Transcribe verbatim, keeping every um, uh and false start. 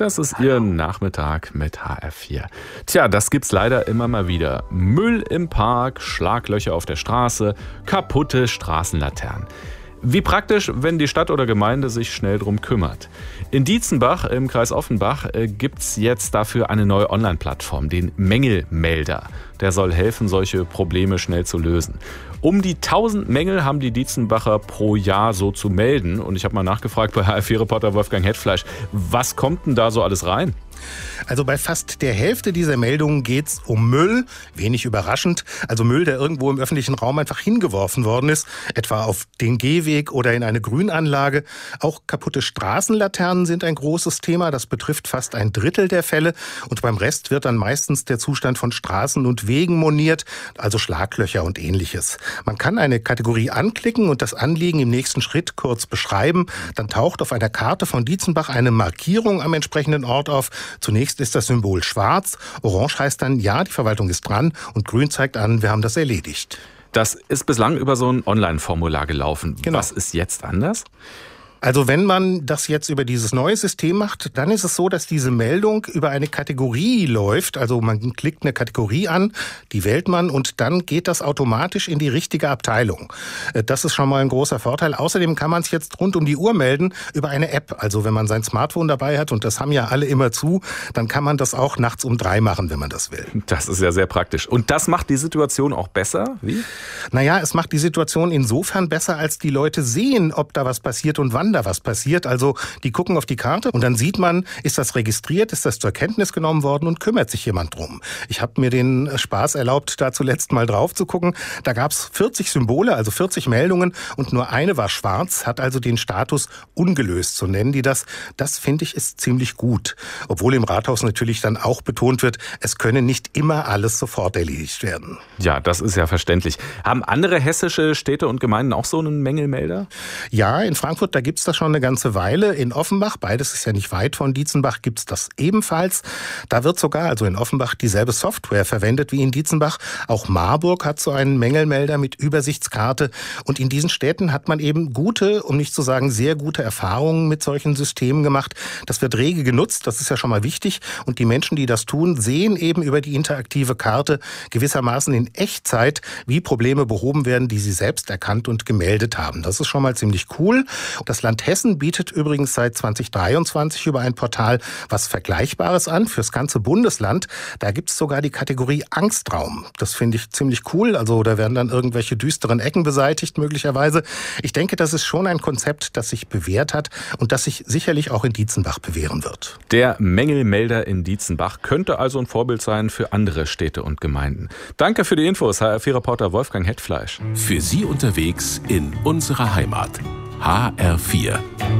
das ist Ihr Nachmittag mit H R vier. Tja, das gibt's leider immer mal wieder. Müll im Park, Schlaglöcher auf der Straße, kaputte Straßenlaternen. Wie praktisch, wenn die Stadt oder Gemeinde sich schnell drum kümmert. In Dietzenbach im Kreis Offenbach äh, gibt's jetzt dafür eine neue Online-Plattform, den Mängelmelder. Der soll helfen, solche Probleme schnell zu lösen. Um die tausend Mängel haben die Dietzenbacher pro Jahr so zu melden. Und ich habe mal nachgefragt bei H R vier-Reporter Wolfgang Hetfleisch, was kommt denn da so alles rein? Also bei fast der Hälfte dieser Meldungen geht es um Müll, wenig überraschend. Also Müll, der irgendwo im öffentlichen Raum einfach hingeworfen worden ist, etwa auf den Gehweg oder in eine Grünanlage. Auch kaputte Straßenlaternen sind ein großes Thema. Das betrifft fast ein Drittel der Fälle. Und beim Rest wird dann meistens der Zustand von Straßen und Wegen moniert, also Schlaglöcher und Ähnliches. Man kann eine Kategorie anklicken und das Anliegen im nächsten Schritt kurz beschreiben. Dann taucht auf einer Karte von Dietzenbach eine Markierung am entsprechenden Ort auf. Zunächst ist das Symbol schwarz, orange heißt dann, ja, die Verwaltung ist dran und grün zeigt an, wir haben das erledigt. Das ist bislang über so ein Online-Formular gelaufen. Genau. Was ist jetzt anders? Also wenn man das jetzt über dieses neue System macht, dann ist es so, dass diese Meldung über eine Kategorie läuft. Also man klickt eine Kategorie an, die wählt man und dann geht das automatisch in die richtige Abteilung. Das ist schon mal ein großer Vorteil. Außerdem kann man es jetzt rund um die Uhr melden über eine App. Also wenn man sein Smartphone dabei hat, und das haben ja alle immer zu, dann kann man das auch nachts um drei machen, wenn man das will. Das ist ja sehr praktisch. Und das macht die Situation auch besser? Wie? Naja, es macht die Situation insofern besser, als die Leute sehen, ob da was passiert und wann da was passiert. Also die gucken auf die Karte und dann sieht man, ist das registriert, ist das zur Kenntnis genommen worden und kümmert sich jemand drum. Ich habe mir den Spaß erlaubt, da zuletzt mal drauf zu gucken. Da gab es vierzig Symbole, also vierzig Meldungen und nur eine war schwarz, hat also den Status ungelöst, so nennen die das. Das finde ich ist ziemlich gut. Obwohl im Rathaus natürlich dann auch betont wird, es könne nicht immer alles sofort erledigt werden. Ja, das ist ja verständlich. Haben andere hessische Städte und Gemeinden auch so einen Mängelmelder? Ja, in Frankfurt, da gibt es das schon eine ganze Weile. In Offenbach, beides ist ja nicht weit von Dietzenbach, gibt es das ebenfalls. Da wird sogar, also in Offenbach, dieselbe Software verwendet wie in Dietzenbach. Auch Marburg hat so einen Mängelmelder mit Übersichtskarte. Und in diesen Städten hat man eben gute, um nicht zu sagen sehr gute Erfahrungen mit solchen Systemen gemacht. Das wird rege genutzt, das ist ja schon mal wichtig. Und die Menschen, die das tun, sehen eben über die interaktive Karte gewissermaßen in Echtzeit, wie Probleme behoben werden, die sie selbst erkannt und gemeldet haben. Das ist schon mal ziemlich cool. Das Land Hessen bietet übrigens seit zwanzig dreiundzwanzig über ein Portal was Vergleichbares an fürs ganze Bundesland. Da gibt es sogar die Kategorie Angstraum. Das finde ich ziemlich cool. Also da werden dann irgendwelche düsteren Ecken beseitigt möglicherweise. Ich denke, das ist schon ein Konzept, das sich bewährt hat und das sich sicherlich auch in Dietzenbach bewähren wird. Der Mängelmelder in Dietzenbach könnte also ein Vorbild sein für andere Städte und Gemeinden. Danke für die Infos, H R vier-Reporter Wolfgang Hetfleisch. Für Sie unterwegs in unserer Heimat. H R vier.